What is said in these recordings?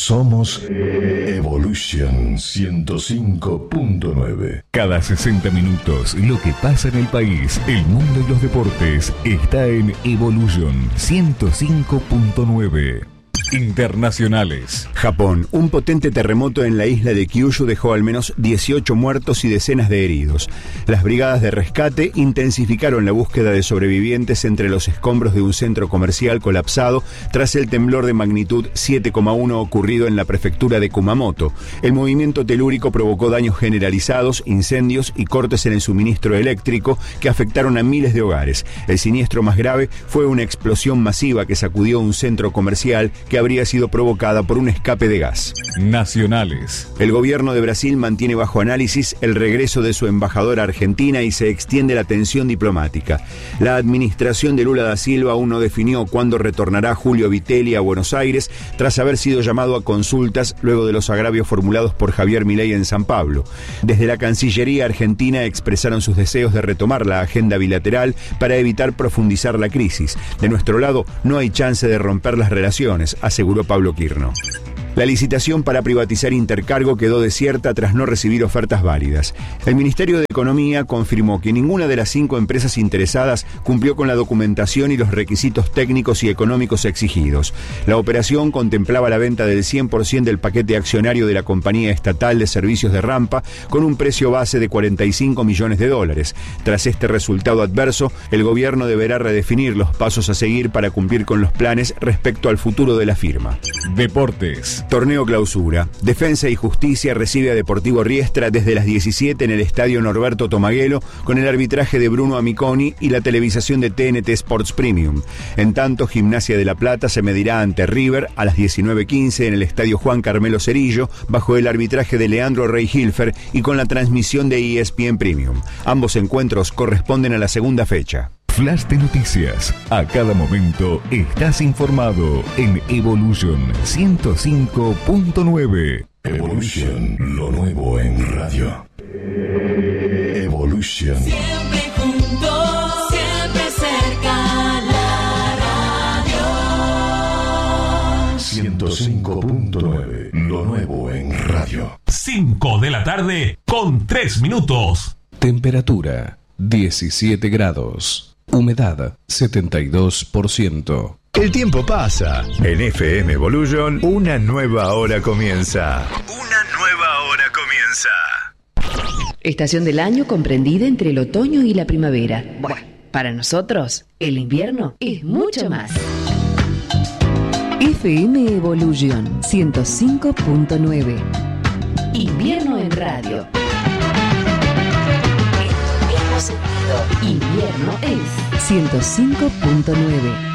Somos Evolution 105.9. Cada 60 minutos, lo que pasa en el país, el mundo y los deportes está en Evolution 105.9. Internacionales. Japón. Un potente terremoto en la isla de Kyushu dejó al menos 18 muertos y decenas de heridos. Las brigadas de rescate intensificaron la búsqueda de sobrevivientes entre los escombros de un centro comercial colapsado tras el temblor de magnitud 7,1 ocurrido en la prefectura de Kumamoto. El movimiento telúrico provocó daños generalizados, incendios y cortes en el suministro eléctrico que afectaron a miles de hogares. El siniestro más grave fue una explosión masiva que sacudió un centro comercial que habría sido provocada por un escape de gas. Nacionales. El gobierno de Brasil mantiene bajo análisis el regreso de su embajador a Argentina y se extiende la tensión diplomática. La administración de Lula da Silva aún no definió cuándo retornará Julio Viteli a Buenos Aires tras haber sido llamado a consultas luego de los agravios formulados por Javier Milei en San Pablo. Desde la Cancillería argentina expresaron sus deseos de retomar la agenda bilateral para evitar profundizar la crisis. De nuestro lado, no hay chance de romper las relaciones, aseguró Pablo Quirno. La licitación para privatizar Intercargo quedó desierta tras no recibir ofertas válidas. El Ministerio de Economía confirmó que ninguna de las 5 empresas interesadas cumplió con la documentación y los requisitos técnicos y económicos exigidos. La operación contemplaba la venta del 100% del paquete accionario de la Compañía Estatal de Servicios de Rampa con un precio base de $45 millones. Tras este resultado adverso, el gobierno deberá redefinir los pasos a seguir para cumplir con los planes respecto al futuro de la firma. Deportes. Torneo Clausura. Defensa y Justicia recibe a Deportivo Riestra desde las 17 en el Estadio Norberto Tomaguelo con el arbitraje de Bruno Amiconi y la televisación de TNT Sports Premium. En tanto, Gimnasia de La Plata se medirá ante River a las 19:15 en el Estadio Juan Carmelo Cerillo bajo el arbitraje de Leandro Rey Hilfer y con la transmisión de ESPN Premium. Ambos encuentros corresponden a la segunda fecha. Flash de noticias. A cada momento estás informado en Evolution 105.9. Evolution, lo nuevo en radio. Evolution. Siempre juntos, siempre cerca, la radio. 105.9, lo nuevo en radio. 5 de la tarde con 3 minutos. Temperatura 17 grados. Humedad 72%. El tiempo pasa. En FM Evolution, una nueva hora comienza. Estación del año comprendida entre el otoño y la primavera. Bueno, para nosotros, el invierno es mucho más. FM Evolution 105.9. Invierno en radio. Invierno es 105.9.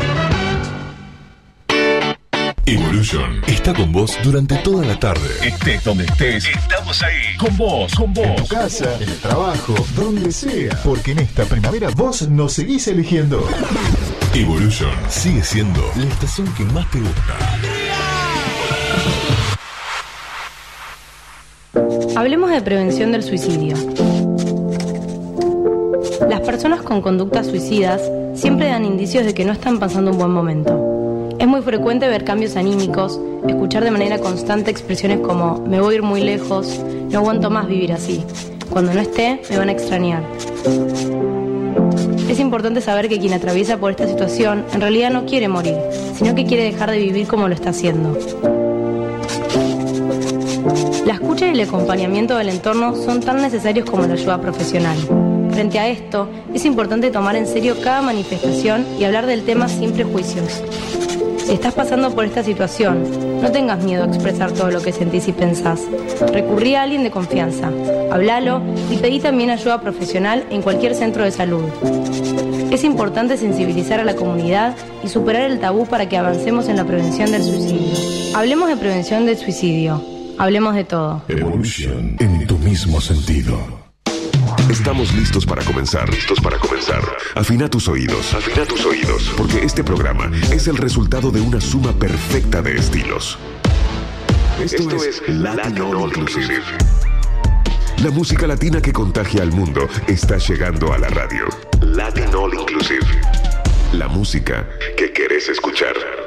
Evolution está con vos durante toda la tarde. Estés donde estés, estamos ahí. Con vos. En tu casa, en el trabajo, donde sea. Porque en esta primavera vos nos seguís eligiendo. Evolution sigue siendo la estación que más te gusta. Hablemos de prevención del suicidio. Las personas con conductas suicidas siempre dan indicios de que no están pasando un buen momento. Es muy frecuente ver cambios anímicos, escuchar de manera constante expresiones como me voy a ir muy lejos, no aguanto más vivir así, cuando no esté me van a extrañar. Es importante saber que quien atraviesa por esta situación en realidad no quiere morir, sino que quiere dejar de vivir como lo está haciendo. La escucha y el acompañamiento del entorno son tan necesarios como la ayuda profesional. Frente a esto, es importante tomar en serio cada manifestación y hablar del tema sin prejuicios. Si estás pasando por esta situación, no tengas miedo a expresar todo lo que sentís y pensás. Recurrí a alguien de confianza, hablalo y pedí también ayuda profesional en cualquier centro de salud. Es importante sensibilizar a la comunidad y superar el tabú para que avancemos en la prevención del suicidio. Hablemos de prevención del suicidio. Hablemos de todo. Evolution, en tu mismo sentido. Estamos listos para comenzar. Afina tus oídos. Porque este programa es el resultado de una suma perfecta de estilos. Esto es Latin All Inclusive. La música latina que contagia al mundo está llegando a la radio. Latin All Inclusive. La música que querés escuchar.